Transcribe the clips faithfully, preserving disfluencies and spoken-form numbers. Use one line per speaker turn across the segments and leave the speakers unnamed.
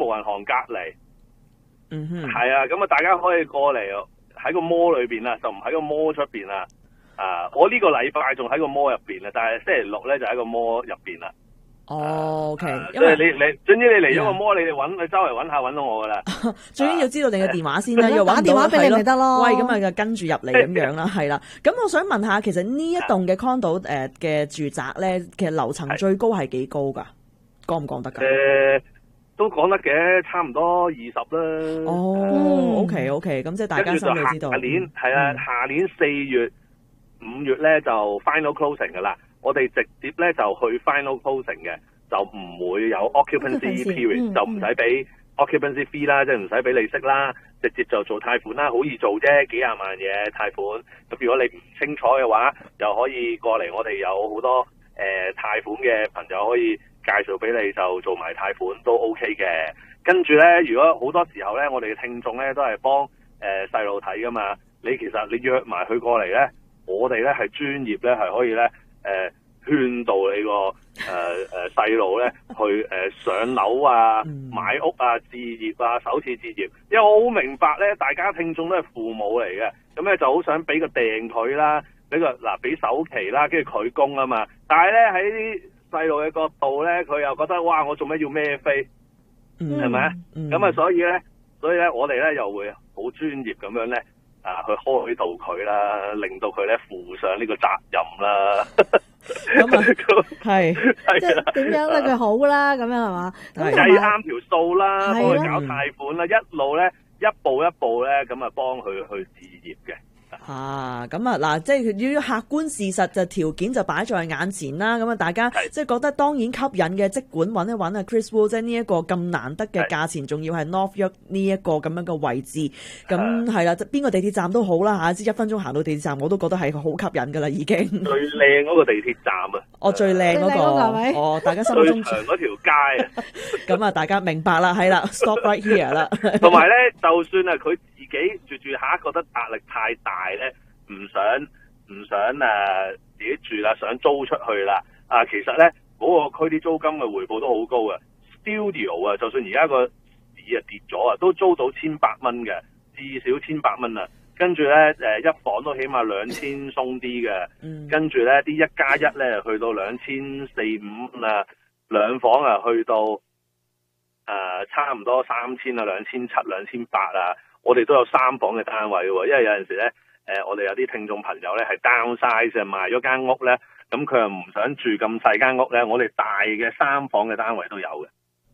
無銀行隔離。
嗯哼，
係啊，咁啊，大家可以過嚟喺個 mall 裏邊啦，就唔喺個 mall 出邊啦。啊，我呢個禮拜仲喺個 mall 入邊啦，但係星期六咧就喺個 mall 入邊啦。
哦 OK，
因為你你，總之你嚟咗個 mall，你哋揾你周圍揾下揾到我噶啦。
最緊要知道你嘅電話先啦，要
打電話俾你咪得咯。
喂，咁啊就跟住入嚟咁樣啦，係啦。咁我想問下，其實呢一棟嘅 condo 誒嘅住宅咧，其實樓層最高係幾高㗎？講唔講得㗎？
誒，都講得嘅，差唔多二十啦。
哦 ，OK OK，咁即係大家心裏知道。
下年係啊，下年四月、五月咧就 final closing 㗎啦。我哋直接咧就去 final closing 嘅，就唔會有 occupancy period，、嗯、就唔使俾 occupancy fee 啦，即係唔使俾利息啦，直接就做貸款啦，好易做啫，幾廿萬嘢貸款。咁如果你唔清楚嘅話，又可以過嚟，我哋有好多誒、呃、貸款嘅朋友可以介紹俾你，就做埋貸款都 OK 嘅。跟住咧，如果好多時候咧，我哋嘅聽眾咧都係幫誒細路睇噶嘛，你其實你約埋佢過嚟咧，我哋咧係專業咧係可以咧。誒、呃，勸導你個誒誒細路咧去誒、呃、上樓啊、買屋啊、置業啊、首次置業，因為我好明白咧，大家聽眾都係父母嚟嘅，咁咧就好想俾個訂佢啦，俾個嗱俾首期啦，跟住佢供啊嘛。但係咧喺細路嘅角度咧，佢又覺得哇，我做咩要孭飛，係咪啊？咁啊，所以咧，所以咧，我哋咧又會好專業咁樣咧。啊！去開導佢啦，令到佢咧負上呢個責任啦。
咁啊，係
即係點樣咧？佢好啦，咁樣係嘛？
計啱條數啦，幫佢搞貸款啦，一路咧一步一步咧咁啊，幫佢去置業嘅。
啊，咁啊嗱，即係要客觀事實就條件就擺在眼前啦。咁啊，大家即係覺得當然吸引嘅，即管揾一揾啊 Chris Wu，即係呢一個咁難得嘅價錢，仲要係 North York 呢一個咁樣嘅位置。咁係啦，邊個地鐵站都好啦嚇，即一分鐘行到地鐵站，我都覺得係好吸引噶啦，已經。最
靚嗰個地鐵站啊！
哦，最靚嗰個，哦，大家心中
最長嗰條街啊！
咁啊，大家明白啦，係啦 ，stop right here 啦。
同埋咧，就算啊，佢自己住住下覺得壓力太大咧，唔想唔想誒自己住啦，想租出去啦。啊，其實咧嗰個區啲租金嘅回報都好高啊。Studio 啊，就算而家個市啊跌咗啊，都租到千八蚊嘅，至少千八蚊啊。跟住咧誒一房都起碼兩千鬆啲嘅，嗯、跟住咧啲一加一咧去到兩千四五蚊啊，兩房啊去到誒、呃、差唔多三千啊，兩千七、兩千八啊。我哋都有三房嘅單位喎，因為有陣時咧，誒、呃，我哋有啲聽眾朋友咧係 downsize 賣咗間屋咧，咁佢又唔想住咁細間屋咧，我哋大嘅三房嘅單位都有嘅。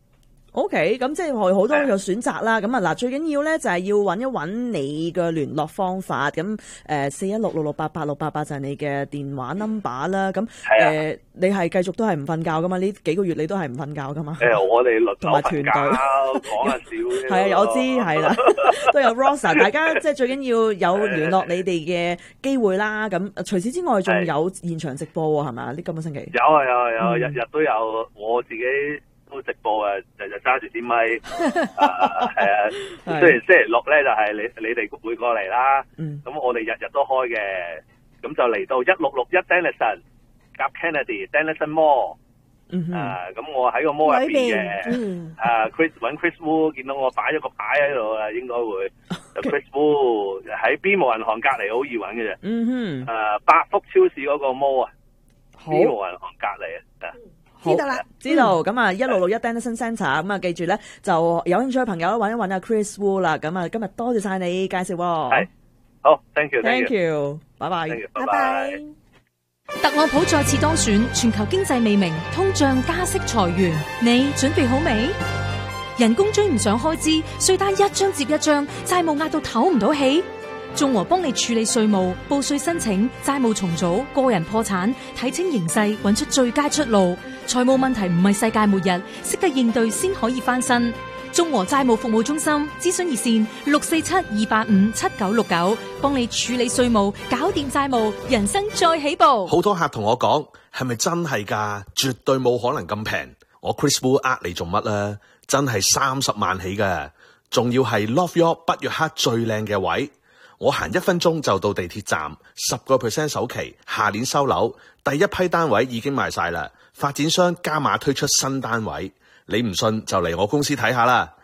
O K， 咁即係我好多有選擇啦。咁啊嗱，最緊要咧就係要揾一揾你嘅聯絡方法。咁誒，四一六六六八八六八八就係你嘅電話 number 啦。咁誒、呃，你係繼續都係唔瞓覺噶嘛？呢幾個月你都係唔瞓覺噶嘛？
誒、呃，我哋輪
同埋團隊
講下笑啫。
係啊，我知係啦，都有 Rosa， 大家即係最緊要有聯絡你哋嘅機會啦。咁除此之外，仲有現場直播喎，係咪？呢今個星期
有啊有啊有啊，日日都有，我自己。都直播啊，日日揸住啲咪，係啊。雖然星期六咧就係、是、你你哋會過嚟啦，咁、嗯、我哋日日都開嘅，咁就嚟到一六六一 Denison 夾 Kennedy Denison Mall，、嗯、啊，咁我喺個 mall 入邊嘅，嗯、啊 Chris 揾 Chris Wu 見到我擺咗個牌喺度啊，應該會就 Chris Wu 喺 B 無銀行隔離好易揾嘅啫，嗯哼，啊百福超市嗰個 mall 啊 ，B 無銀行隔離啊。
知道啦，
知道咁啊，一六六一 Denison Centre 咁啊，記住咧就有興趣嘅朋友揾一揾阿 Chris Wu 啦。咁啊，今日多謝晒你介紹喎。
係，好 ，thank you，thank
you，拜拜，
拜拜。
特朗普再次當選，全球經濟未明，通脹、加息、裁員，你準備好未？人工追唔上開支，稅單一張接一張，債務壓到唞唔到氣。眾和幫你處理稅務、報稅申請、債務重組、個人破產，睇清形勢，揾出最佳出路。財務問題唔係世界末日，識得應對先可以翻身。眾和債務服務中心諮詢熱線六四七二八五七九六九，幫你處理稅務，搞掂債務，人生再起步。
好多客同我講，係咪真係㗎？絕對冇可能咁平。我 Chris Wu 呃你做乜啦？真係三十萬起㗎，仲要係 North York 北約克最靚嘅位。我行一分鐘就到地鐵站，十個 percent 首期，下年收樓，第一批單位已經賣晒啦。發展商加碼推出新單位，你唔信就嚟我公司睇下啦。